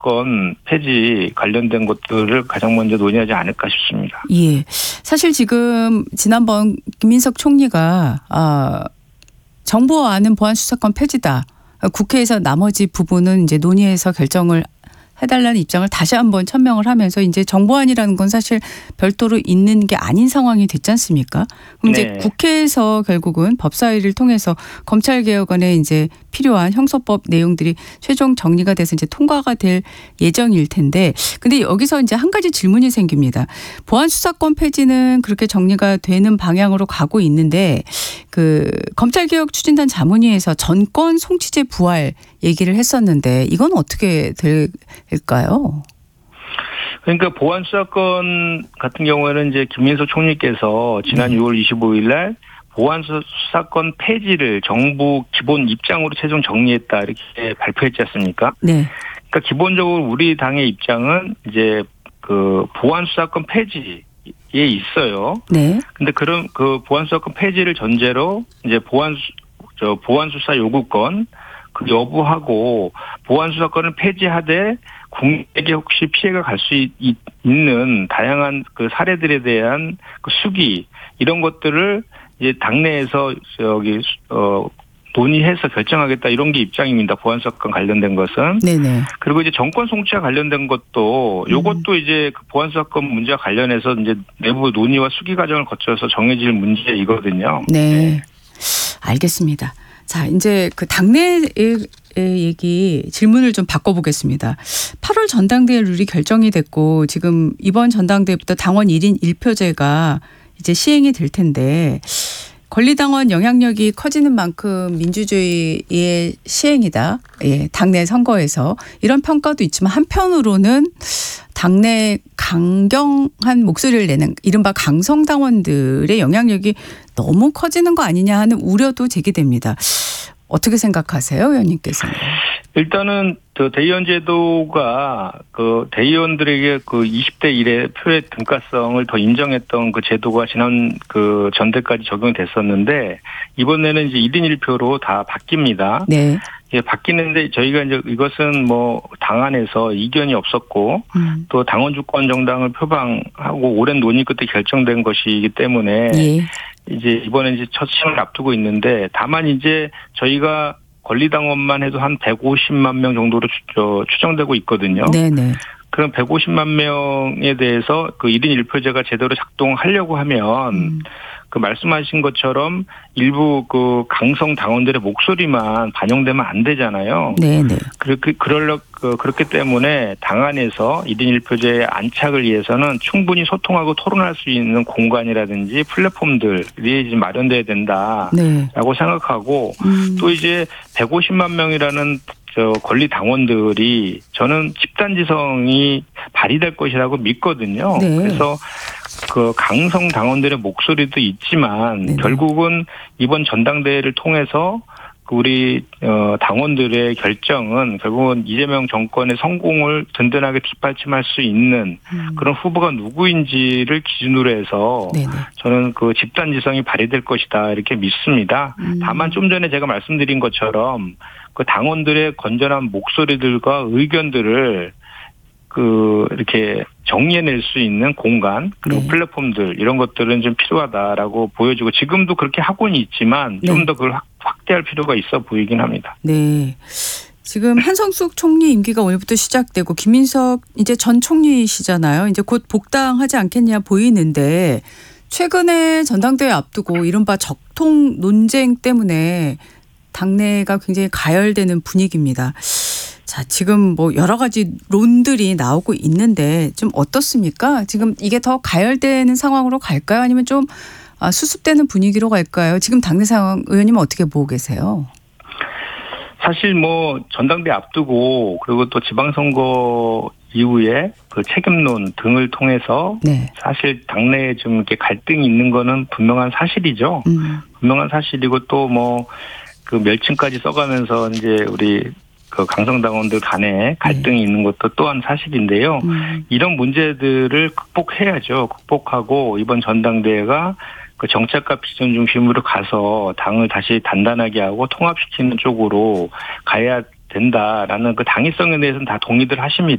수사권 폐지 관련된 것들을 가장 먼저 논의하지 않을까 싶습니다. 예. 사실 지금 지난번 김민석 총리가 정부와 아는 보안 수사권 폐지다. 국회에서 나머지 부분은 이제 논의해서 결정을 해달라는 입장을 다시 한번 천명을 하면서 이제 정보안이라는 건 사실 별도로 있는 게 아닌 상황이 됐지 않습니까? 그럼 이제 국회에서 결국은 법사위를 통해서 검찰개혁안에 이제 필요한 형사법 내용들이 최종 정리가 돼서 이제 통과가 될 예정일 텐데, 근데 여기서 이제 한 가지 질문이 생깁니다. 보안 수사권 폐지는 그렇게 정리가 되는 방향으로 가고 있는데, 그 검찰개혁 추진단 자문위에서 전권 송치제 부활 얘기를 했었는데 이건 어떻게 될까요? 그러니까 보안 수사권 같은 경우에는 이제 김민석 총리께서 지난 6월 25일 날 보안 수사권 폐지를 정부 기본 입장으로 최종 정리했다 이렇게 발표했지 않습니까? 네. 그러니까 기본적으로 우리 당의 입장은 이제 그 보안 수사권 폐지에 있어요. 네. 근데 그런 그 보안 수사권 폐지를 전제로 이제 보안 수사 요구권 그 여부하고 보안 수사권을 폐지하되 국민에게 혹시 피해가 갈 수 있는 다양한 그 사례들에 대한 그 수기 이런 것들을 이제 당내에서 논의해서 결정하겠다 이런 게 입장입니다. 보안 수사권 관련된 것은. 네네. 그리고 이제 정권 송치와 관련된 것도 요것도 이제 그 보안 수사권 문제와 관련해서 이제 내부 논의와 수기 과정을 거쳐서 정해질 문제이거든요. 네. 알겠습니다. 자, 이제 그 당내의 얘기 질문을 좀 바꿔보겠습니다. 8월 전당대회 룰이 결정이 됐고 지금 이번 전당대회부터 당원 1인 1표제가 이제 시행이 될 텐데 권리당원 영향력이 커지는 만큼 민주주의의 시행이다. 예, 당내 선거에서 이런 평가도 있지만 한편으로는 당내 강경한 목소리를 내는 이른바 강성당원들의 영향력이 너무 커지는 거 아니냐 하는 우려도 제기됩니다. 어떻게 생각하세요, 의원님께서는? 일단은 대의원 제도가 그 대의원들에게 그 20대 1의 표의 등가성을 더 인정했던 그 제도가 지난 그 전대까지 적용이 됐었는데 이번에는 이제 1인 1표로 다 바뀝니다. 네. 예, 바뀌는데 저희가 이제 이것은 뭐 당 안에서 이견이 없었고 또 당원 주권 정당을 표방하고 오랜 논의 끝에 결정된 것이기 때문에 예. 이제 이번에 이제 첫 시행을 앞두고 있는데 다만 이제 저희가 권리당원만 해도 한 150만 명 정도로 추정되고 있거든요. 네네. 그럼 150만 명에 대해서 그 1인 1표제가 제대로 작동하려고 하면 그 말씀하신 것처럼 일부 그 강성 당원들의 목소리만 반영되면 안 되잖아요. 네네. 그렇기 때문에 당 안에서 1인 1표제의 안착을 위해서는 충분히 소통하고 토론할 수 있는 공간이라든지 플랫폼들이 이제 마련돼야 된다라고 네. 생각하고 또 이제 150만 명이라는 권리 당원들이 저는 집단지성이 발휘될 것이라고 믿거든요. 네. 그래서 그 강성 당원들의 목소리도 있지만 네네. 결국은 이번 전당대회를 통해서 우리 당원들의 결정은 결국은 이재명 정권의 성공을 든든하게 뒷받침할 수 있는 그런 후보가 누구인지를 기준으로 해서 네네. 저는 그 집단지성이 발휘될 것이다 이렇게 믿습니다. 다만 좀 전에 제가 말씀드린 것처럼 그 당원들의 건전한 목소리들과 의견들을 그 이렇게 정리해낼 수 있는 공간 그리고 네. 플랫폼들 이런 것들은 좀 필요하다라고 보여지고 지금도 그렇게 하고는 있지만 네. 좀 더 그걸 확대할 필요가 있어 보이긴 합니다. 네. 지금 한성숙 총리 임기가 오늘부터 시작되고 김민석 이제 전 총리시잖아요. 이제 곧 복당하지 않겠냐 보이는데 최근에 전당대회 앞두고 이른바 적통 논쟁 때문에 당내가 굉장히 가열되는 분위기입니다. 자, 지금 뭐 여러 가지 론들이 나오고 있는데 좀 어떻습니까? 지금 이게 더 가열되는 상황으로 갈까요? 아니면 좀 수습되는 분위기로 갈까요? 지금 당내 상황 의원님은 어떻게 보고 계세요? 사실 뭐 전당대회 앞두고 그리고 또 지방선거 이후에 그 책임론 등을 통해서 네. 사실 당내에 좀 이렇게 갈등이 있는 거는 분명한 사실이죠. 분명한 사실이고 또 뭐 그 멸칭까지 써가면서 이제 우리 그 강성당원들 간에 갈등이 네. 있는 것도 또한 사실인데요. 이런 문제들을 극복해야죠. 극복하고 이번 전당대회가 그 정책과 비전 중심으로 가서 당을 다시 단단하게 하고 통합시키는 쪽으로 가야 된다라는 그 당위성에 대해서는 다 동의들 하십니다.